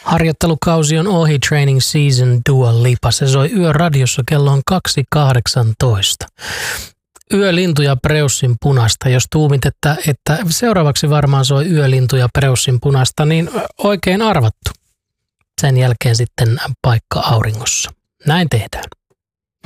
Harjoittelukausi on ohi, training season, Dua Lipa. Se soi yöradiossa, kello on 2.18. Yölintu ja Preussin punasta. Jos tuumit, että seuraavaksi varmaan soi Yölintu ja Preussin punasta, niin oikein arvattu. Sen jälkeen sitten paikka auringossa. Näin tehdään.